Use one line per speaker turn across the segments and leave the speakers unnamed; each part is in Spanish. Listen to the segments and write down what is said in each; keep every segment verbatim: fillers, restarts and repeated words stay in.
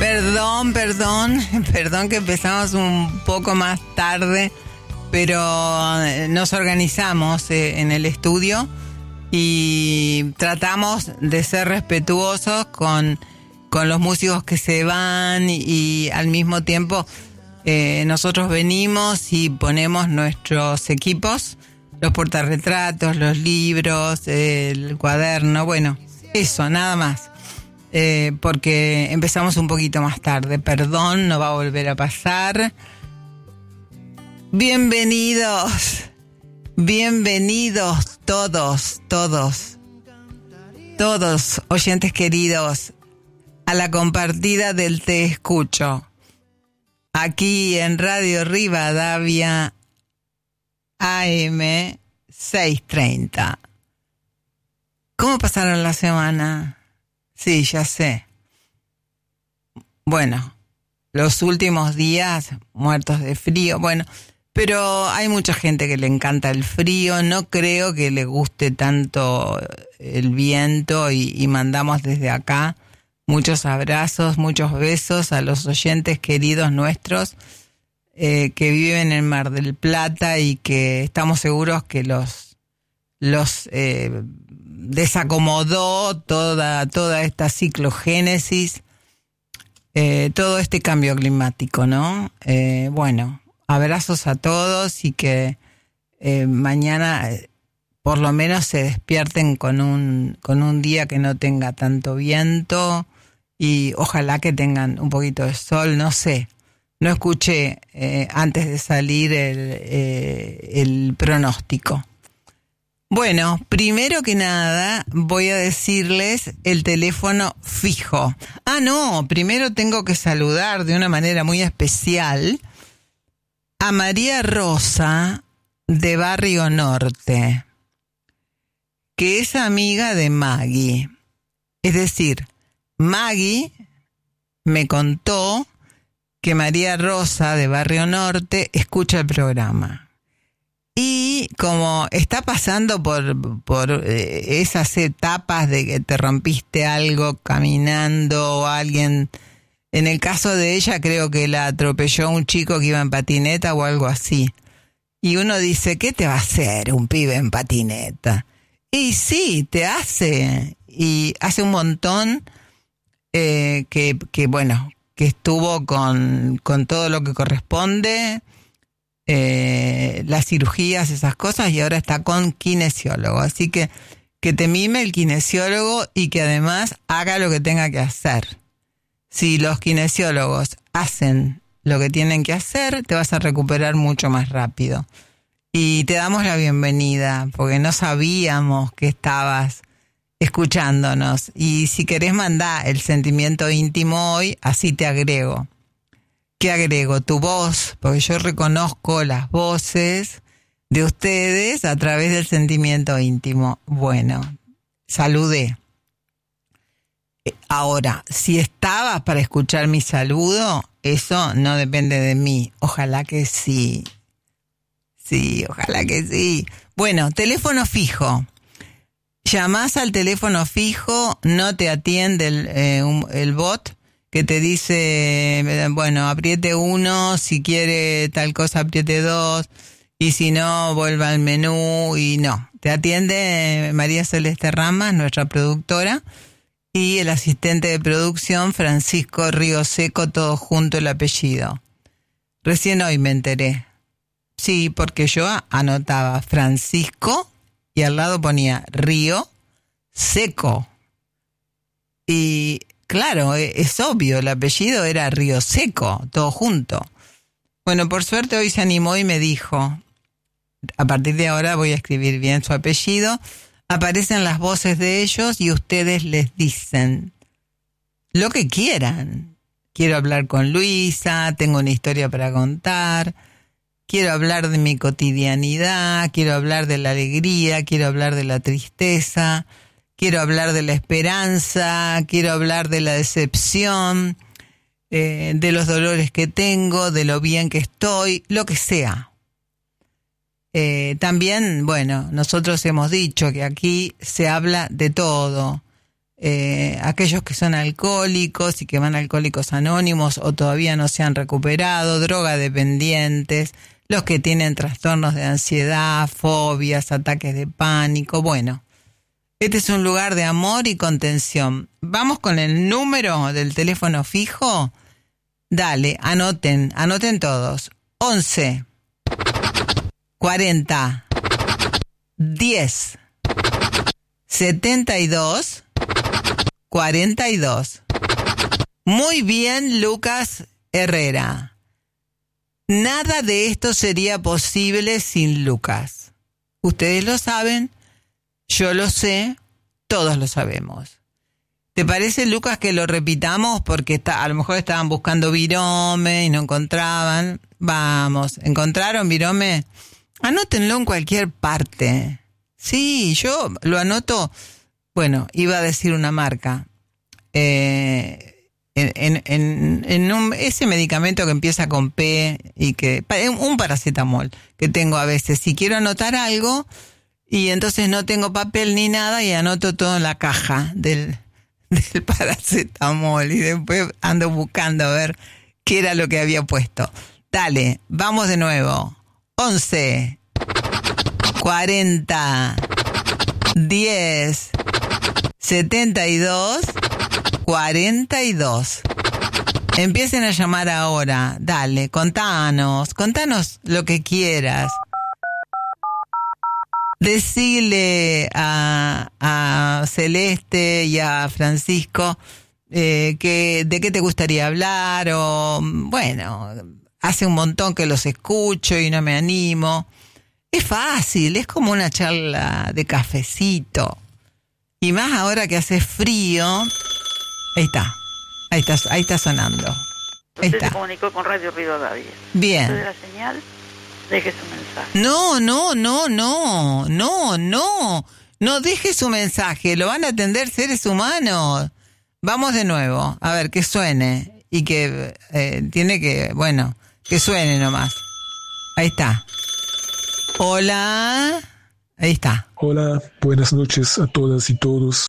Perdón, perdón, perdón que empezamos un poco más tarde, pero nos organizamos eh, en el estudio y tratamos de ser respetuosos con, con los músicos que se van y, y al mismo tiempo eh, nosotros venimos y ponemos nuestros equipos, los portarretratos, los libros, el cuaderno, bueno, eso, nada más. Eh, porque empezamos un poquito más tarde. Perdón, no va a volver a pasar. Bienvenidos, bienvenidos todos, todos, todos oyentes queridos a la compartida del Te Escucho. Aquí en Radio Rivadavia A M seiscientos treinta. ¿Cómo pasaron la semana? Sí, ya sé. Bueno, los últimos días muertos de frío, bueno, pero hay mucha gente que le encanta el frío, no creo que le guste tanto el viento y, y mandamos desde acá muchos abrazos, muchos besos a los oyentes queridos nuestros eh, que viven en Mar del Plata y que estamos seguros que los, los eh, desacomodó toda, toda esta ciclogénesis, eh, todo este cambio climático, ¿no? Eh, bueno, abrazos a todos y que eh, mañana eh, por lo menos se despierten con un, con un día que no tenga tanto viento y ojalá que tengan un poquito de sol, no sé. No escuché eh, antes de salir el, eh, el pronóstico. Bueno, primero que nada voy a decirles el teléfono fijo. Ah, no, primero tengo que saludar de una manera muy especial a María Rosa de Barrio Norte, que es amiga de Maggie. Es decir, Maggie me contó que María Rosa de Barrio Norte escucha el programa. Y como está pasando por, por eh, esas etapas de que te rompiste algo caminando o alguien, en el caso de ella creo que la atropelló un chico que iba en patineta o algo así. Y uno dice, ¿qué te va a hacer un pibe en patineta? Y sí, te hace. Y hace un montón eh, que, que, bueno, que estuvo con, con todo lo que corresponde. Eh, las cirugías, esas cosas, y ahora está con kinesiólogo, así que que te mime el kinesiólogo y que además haga lo que tenga que hacer. Si los kinesiólogos hacen lo que tienen que hacer, te vas a recuperar mucho más rápido. Y te damos la bienvenida, porque no sabíamos que estabas escuchándonos, y si querés mandar el sentimiento íntimo hoy, así te agrego. ¿Qué agrego? Tu voz, porque yo reconozco las voces de ustedes a través del sentimiento íntimo. Bueno, saludé. Ahora, si estabas para escuchar mi saludo, eso no depende de mí. Ojalá que sí. Sí, ojalá que sí. Bueno, teléfono fijo. Llamás al teléfono fijo, no te atiende el, eh, un, el bot, que te dice, bueno, apriete uno, si quiere tal cosa apriete dos, y si no, vuelva al menú, y no. Te atiende María Celeste Ramas, nuestra productora, y el asistente de producción, Francisco Río Seco, todo junto el apellido. Recién hoy me enteré. Sí, porque yo anotaba Francisco, y al lado ponía Río Seco. Y claro, es obvio, el apellido era Río Seco, todo junto. Bueno, por suerte hoy se animó y me dijo, a partir de ahora voy a escribir bien su apellido. Aparecen las voces de ellos y ustedes les dicen lo que quieran. Quiero hablar con Luisa, tengo una historia para contar, quiero hablar de mi cotidianidad, quiero hablar de la alegría, quiero hablar de la tristeza, quiero hablar de la esperanza, quiero hablar de la decepción, eh, de los dolores que tengo, de lo bien que estoy, lo que sea. Eh, también, bueno, nosotros hemos dicho que aquí se habla de todo. eh, aquellos que son alcohólicos y que van a Alcohólicos Anónimos o todavía no se han recuperado, drogadependientes, los que tienen trastornos de ansiedad, fobias, ataques de pánico. Bueno, este es un lugar de amor y contención. Vamos con el número del teléfono fijo. Dale, anoten, anoten todos. once cuarenta diez setenta y dos cuarenta y dos. Muy bien, Lucas Herrera. Nada de esto sería posible sin Lucas. Ustedes lo saben, yo lo sé, todos lo sabemos. ¿Te parece, Lucas, que lo repitamos? Porque está, a lo mejor estaban buscando virome y no encontraban. Vamos, ¿encontraron virome? Anótenlo en cualquier parte. Sí, yo lo anoto. Bueno, iba a decir una marca. Eh, en, en, en, en un, ese medicamento que empieza con P y que... Un paracetamol que tengo a veces. Si quiero anotar algo y entonces no tengo papel ni nada y anoto todo en la caja del... del paracetamol y después ando buscando a ver qué era lo que había puesto. Dale, vamos de nuevo. once cuarenta diez setenta y dos cuarenta y dos. Empiecen a llamar ahora. Dale, contanos, contanos lo que quieras. Decile a, a Celeste y a Francisco eh, que de qué te gustaría hablar o, bueno, hace un montón que los escucho y no me animo. Es fácil, es como una charla de cafecito. Y más ahora que hace frío. Ahí está, ahí está, ahí está sonando. Ahí
Usted
está.
se comunicó con Radio Rivadavia.
Bien.
Desde la señal, deje su mensaje.
No, no, no, no, no, no, no deje su mensaje, lo van a atender seres humanos. Vamos de nuevo, a ver, que suene y que eh, tiene que, bueno, que suene nomás. Ahí está. Hola, ahí está.
Hola, buenas noches a todas y todos.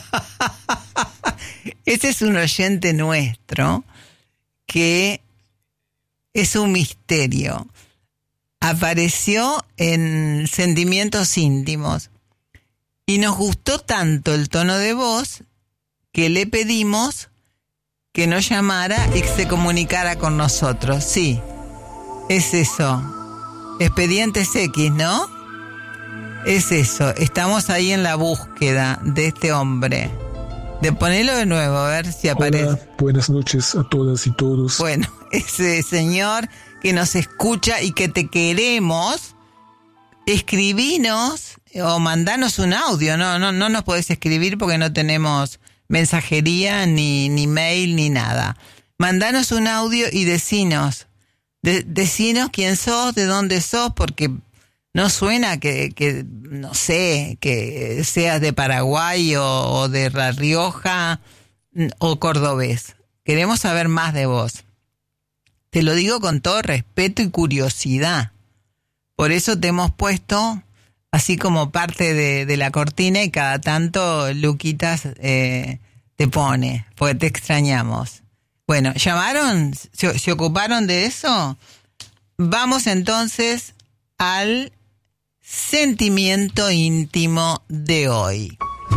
Este es un oyente nuestro que es un misterio. Apareció en Sentimientos Íntimos y nos gustó tanto el tono de voz que le pedimos que nos llamara y que se comunicara con nosotros. Sí, es eso. Expedientes X, ¿no? Es eso. Estamos ahí en la búsqueda de este hombre. De ponerlo de nuevo, a ver si aparece.
Hola, buenas noches a todas y todos.
Bueno, ese señor que nos escucha y que te queremos, escribinos o mandanos un audio. No, no, no nos podés escribir porque no tenemos mensajería, ni, ni mail, ni nada. Mandanos un audio y decinos, de, decinos quién sos, de dónde sos, porque no suena que, que no sé, que seas de Paraguay o, o de La Rioja o cordobés. Queremos saber más de vos. Te lo digo con todo respeto y curiosidad. Por eso te hemos puesto así como parte de, de la cortina y cada tanto Luquitas eh, te pone, porque te extrañamos. Bueno, ¿llamaron? ¿Se, se ocuparon de eso? Vamos entonces al sentimiento íntimo de hoy.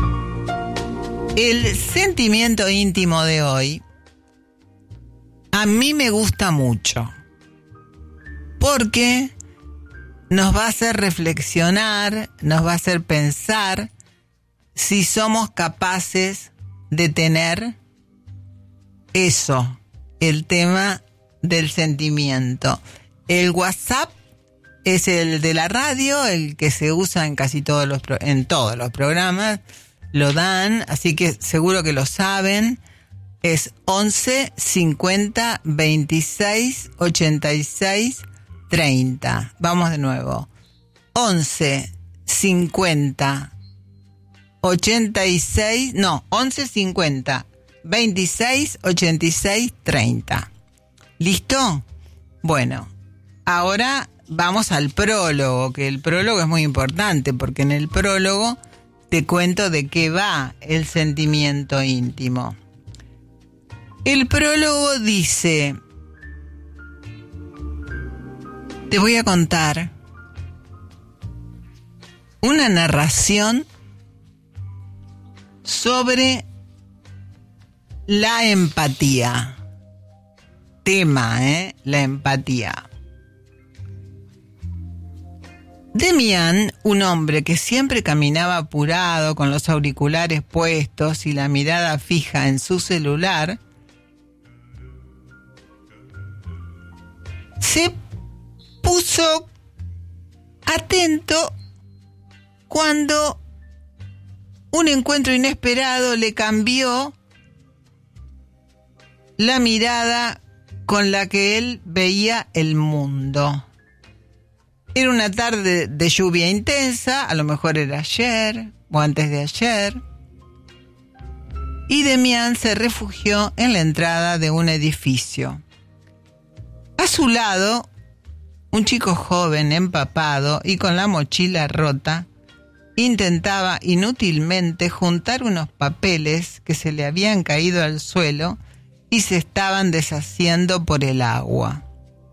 El sentimiento íntimo de hoy a mí me gusta mucho porque nos va a hacer reflexionar, nos va a hacer pensar si somos capaces de tener eso, el tema del sentimiento. El WhatsApp es el de la radio, el que se usa en casi todos los pro- en todos los programas, lo dan, así que seguro que lo saben. Es once cincuenta veintiséis ochenta y seis treinta. Vamos de nuevo. once cincuenta ochenta y seis, no, once cincuenta veintiséis ochenta y seis treinta. ¿Listo? Bueno, ahora vamos al prólogo, que el prólogo es muy importante porque en el prólogo te cuento de qué va el sentimiento íntimo. El prólogo dice: te voy a contar una narración sobre la empatía. Tema, ¿eh? La empatía. Demián, un hombre que siempre caminaba apurado con los auriculares puestos y la mirada fija en su celular, se puso atento cuando un encuentro inesperado le cambió la mirada con la que él veía el mundo. Era una tarde de lluvia intensa, a lo mejor era ayer o antes de ayer, y Demián se refugió en la entrada de un edificio. A su lado, un chico joven, empapado y con la mochila rota, intentaba inútilmente juntar unos papeles que se le habían caído al suelo y se estaban deshaciendo por el agua.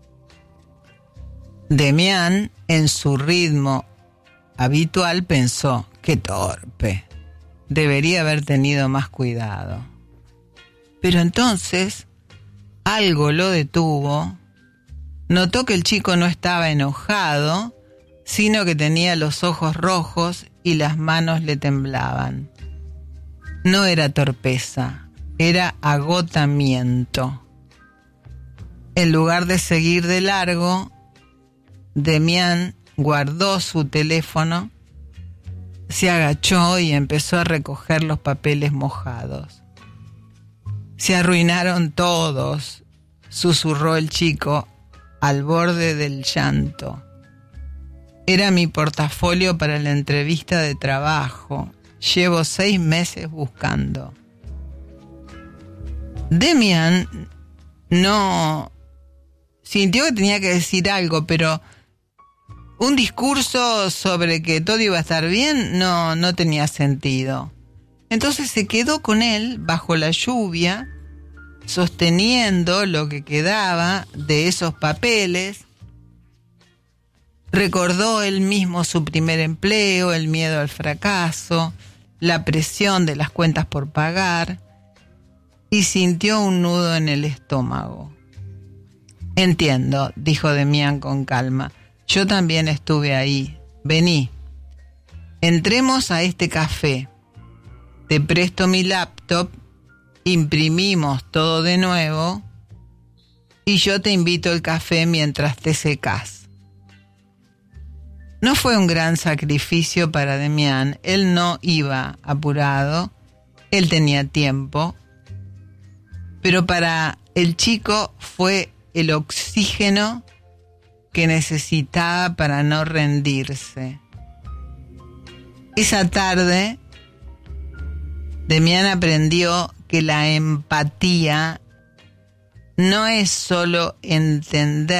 Demián, en su ritmo habitual, pensó: qué torpe, debería haber tenido más cuidado. Pero entonces algo lo detuvo. Notó que el chico no estaba enojado, sino que tenía los ojos rojos y las manos le temblaban. No era torpeza, era agotamiento. En lugar de seguir de largo, Demián guardó su teléfono, se agachó y empezó a recoger los papeles mojados. Se arruinaron todos, susurró el chico al borde del llanto. Era mi portafolio para la entrevista de trabajo. Llevo seis meses buscando. Demián no sintió que tenía que decir algo, pero un discurso sobre que todo iba a estar bien no, no tenía sentido. Entonces se quedó con él bajo la lluvia, sosteniendo lo que quedaba de esos papeles. Recordó él mismo su primer empleo, el miedo al fracaso, la presión de las cuentas por pagar, y sintió un nudo en el estómago. Entiendo, dijo Demián con calma. Yo también estuve ahí. Vení. Entremos a este café. Te presto mi laptop, imprimimos todo de nuevo y yo te invito al café mientras te secás. No fue un gran sacrificio para Demián. Él no iba apurado, él tenía tiempo, pero para el chico fue el oxígeno que necesitaba para no rendirse. Esa tarde, Demián aprendió que la empatía no es solo entender